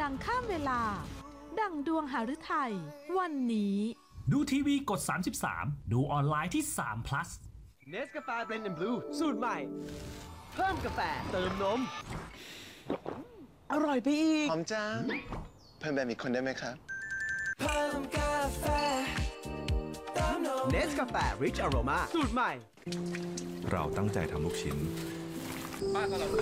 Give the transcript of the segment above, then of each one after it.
ดังข้ามเวลาดังดวงหฤทัยวันนี้ดูทีวีกด33ดูออนไลน์ที่3 plus เนสกาแฟเบลนด์แอนด์บลูสูตรใหม่เพิ่มกาแฟเติมนมอร่อยไปอีกหอมจังเพิ่มแบบอีกคนได้ไหมครับเพิ่มกาแฟเติมนมเนสกาแฟริชอโรมาสูตรใหม่เราตั้งใจทำลูกชิ้นป้าก็เรา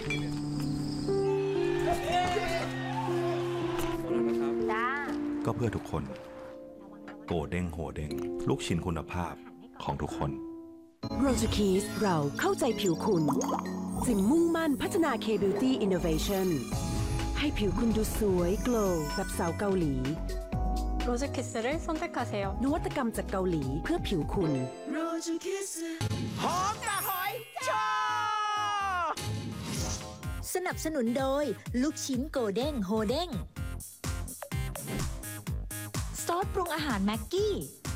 จ้าก็เพื่อทุกคนโกเด้งโหเด้งลูกชิ้นคุณภาพของทุกคนโรจูคีสเราเข้าใจผิวคุณจึงมุ่งมั่นพัฒนา K-Beauty Innovation ให้ผิวคุณดูสวยโกลว์แบบสาวเกาหลีโรจูคิส를 선택하세요 นวัตกรรมจากเกาหลีเพื่อผิวคุณหอมกะหอยชอสนับสนุนโดยลูกชิ้นโกเด้งโฮเด้งซอสปรุงอาหารแม็กกี้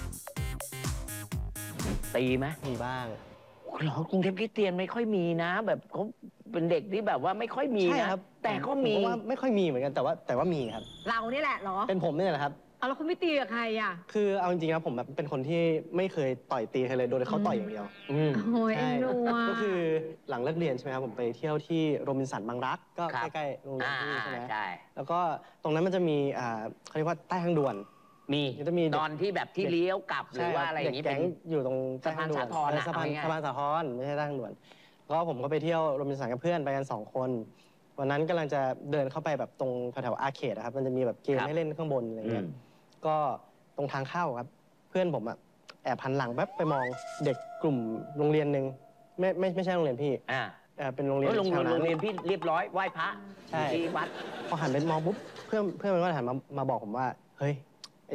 ตีไหมมีบ้างหรอกรุงเทพคริสเตียนไม่ค่อยมีนะแบบเขาเป็นเด็กที่แบบว่าไม่ค่อยมีนะแต่ก็มีว่าไม่ค่อยมีเหมือนกันแต่ว่ามีครับเรานี่แหละเหรอเป็นผมนี่แหละครับเอาแล้วคุณไม่ตีกับใครอ่ะคือเอาจริงๆนะผมแบบเป็นคนที่ไม่เคยต่อยตีใครเลยโดนเขาต่อยอย่างเดียวโอ้ยเอ็นดูก็คือหลังเลิกเรียนใช่ไหมครับผมไปเที่ยวที่โรบินสันบางรักก็ใกล้ๆโรงเรียนที่ใช่ไหมแล้วก็ตรงนั้นมันจะมีเขาเรียกว่าใต้ทางด่วนจะมีตอนที่แบบที่เลี้ยวกลับหรือว่าอะไรอย่างนี้เป็นอยู่ตรงสะพานสาทรสะพานสาทรไม่ใช่ใต้ทางด่วนก็ผมก็ไปเที่ยวโรบินสันกับเพื่อนไปกัน2 คนวันนั้นกำลังจะเดินเข้าไปแบบตรงแถวอาร์เคดครับมันจะมีแบบเกมให้เล่นข้างบนอะไรเงี้ยก็ตรงทางเข้าครับเพื่อนผมแอบหันหลังแป๊บไปมองเด็กกลุ่มโรงเรียนหนึ่งไม่ใช่โรงเรียนพี่เป็นโรงเรียนพี่เรียบร้อยไหว้พระที่วัดพอหันไปมองปุ๊บเพื่อนมันก็หันมาบอกผมว่าเฮ้ย